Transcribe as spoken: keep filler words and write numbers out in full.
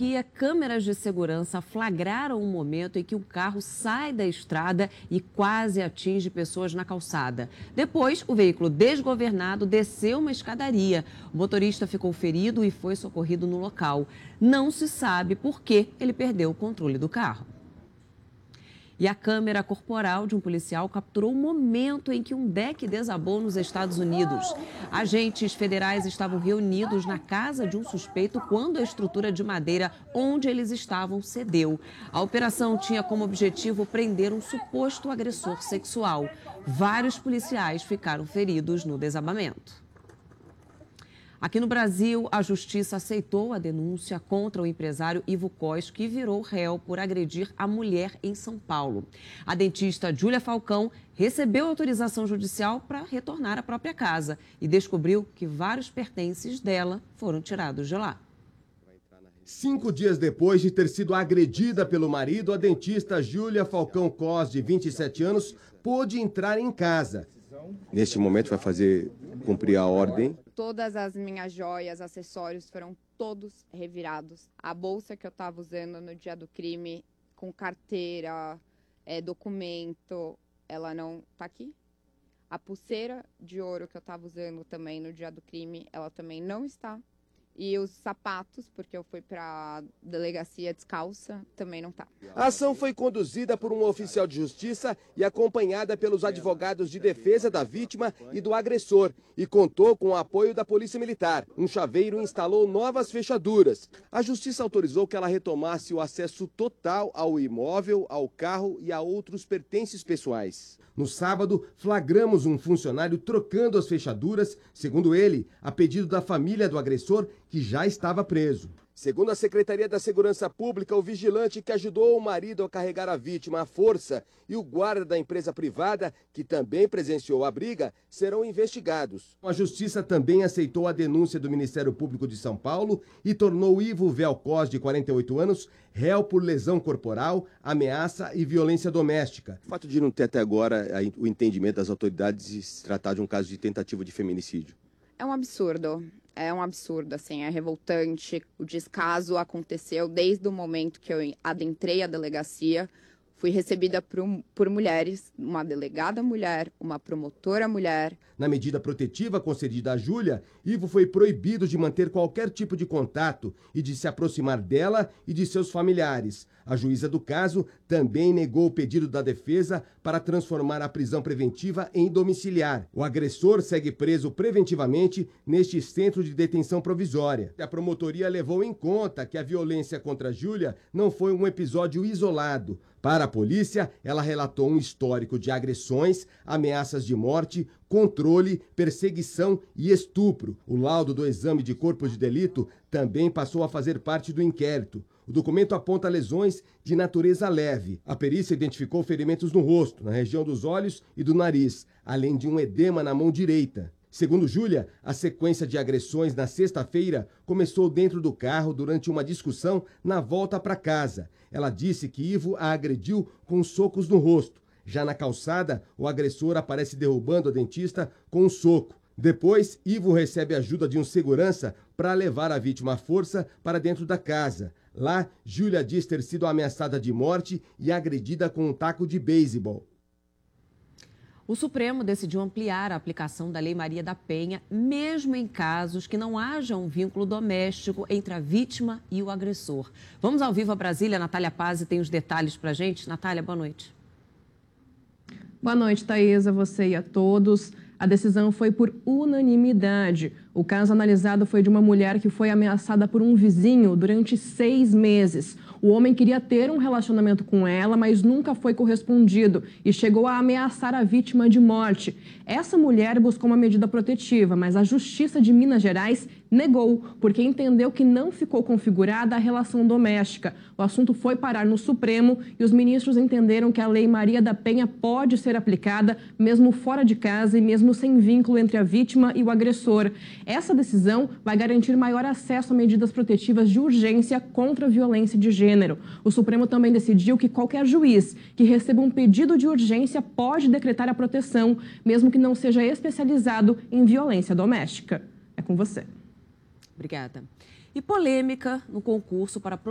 Turquia, câmeras de segurança flagraram um momento em que um carro sai da estrada e quase atinge pessoas na calçada. Depois, o veículo desgovernado desceu uma escadaria. O motorista ficou ferido e foi socorrido no local. Não se sabe por que ele perdeu o controle do carro. E a câmera corporal de um policial capturou o momento em que um deck desabou nos Estados Unidos. Agentes federais estavam reunidos na casa de um suspeito quando a estrutura de madeira onde eles estavam cedeu. A operação tinha como objetivo prender um suposto agressor sexual. Vários policiais ficaram feridos no desabamento. Aqui no Brasil, a justiça aceitou a denúncia contra o empresário Ivo Cos, que virou réu por agredir a mulher em São Paulo. A dentista Júlia Falcão recebeu autorização judicial para retornar à própria casa e descobriu que vários pertences dela foram tirados de lá. Cinco dias depois de ter sido agredida pelo marido, a dentista Júlia Falcão Cos, de vinte e sete anos, pôde entrar em casa. Neste momento vai fazer cumprir a ordem. Todas as minhas joias, acessórios foram todos revirados. A bolsa que eu estava usando no dia do crime, com carteira, é, documento, ela não tá aqui. A pulseira de ouro que eu estava usando também no dia do crime, ela também não está. E os sapatos, porque eu fui para a delegacia descalça, também não tá. A ação foi conduzida por um oficial de justiça e acompanhada pelos advogados de defesa da vítima e do agressor, e contou com o apoio da Polícia Militar. Um chaveiro instalou novas fechaduras. A justiça autorizou que ela retomasse o acesso total ao imóvel, ao carro e a outros pertences pessoais. No sábado, flagramos um funcionário trocando as fechaduras, segundo ele, a pedido da família do agressor, que já estava preso. Segundo a Secretaria da Segurança Pública, o vigilante que ajudou o marido a carregar a vítima à força e o guarda da empresa privada, que também presenciou a briga, serão investigados. A Justiça também aceitou a denúncia do Ministério Público de São Paulo e tornou Ivo Velcos, de quarenta e oito anos, réu por lesão corporal, ameaça e violência doméstica. O fato de não ter até agora o entendimento das autoridades de se tratar de um caso de tentativa de feminicídio. É um absurdo. É um absurdo, assim, é revoltante. O descaso aconteceu desde o momento que eu adentrei a delegacia. Fui recebida por, por mulheres, uma delegada mulher, uma promotora mulher. Na medida protetiva concedida a Júlia, Ivo foi proibido de manter qualquer tipo de contato e de se aproximar dela e de seus familiares. A juíza do caso também negou o pedido da defesa para transformar a prisão preventiva em domiciliar. O agressor segue preso preventivamente neste centro de detenção provisória. A promotoria levou em conta que a violência contra Júlia não foi um episódio isolado. Para a polícia, ela relatou um histórico de agressões, ameaças de morte, controle, perseguição e estupro. O laudo do exame de corpo de delito também passou a fazer parte do inquérito. O documento aponta lesões de natureza leve. A perícia identificou ferimentos no rosto, na região dos olhos e do nariz, além de um edema na mão direita. Segundo Júlia, a sequência de agressões na sexta-feira começou dentro do carro durante uma discussão na volta para casa. Ela disse que Ivo a agrediu com socos no rosto. Já na calçada, o agressor aparece derrubando a dentista com um soco. Depois, Ivo recebe ajuda de um segurança para levar a vítima à força para dentro da casa. Lá, Júlia diz ter sido ameaçada de morte e agredida com um taco de beisebol. O Supremo decidiu ampliar a aplicação da Lei Maria da Penha, mesmo em casos que não haja um vínculo doméstico entre a vítima e o agressor. Vamos ao vivo a Brasília. Natália Pazzi tem os detalhes para a gente. Natália, boa noite. Boa noite, Thaís, a você e a todos. A decisão foi por unanimidade. O caso analisado foi de uma mulher que foi ameaçada por um vizinho durante seis meses. O homem queria ter um relacionamento com ela, mas nunca foi correspondido e chegou a ameaçar a vítima de morte. Essa mulher buscou uma medida protetiva, mas a Justiça de Minas Gerais negou, porque entendeu que não ficou configurada a relação doméstica. O assunto foi parar no Supremo e os ministros entenderam que a Lei Maria da Penha pode ser aplicada mesmo fora de casa e mesmo sem vínculo entre a vítima e o agressor. Essa decisão vai garantir maior acesso a medidas protetivas de urgência contra a violência de gênero. O Supremo também decidiu que qualquer juiz que receba um pedido de urgência pode decretar a proteção, mesmo que não seja especializado em violência doméstica. É com você. Obrigada. E polêmica no concurso para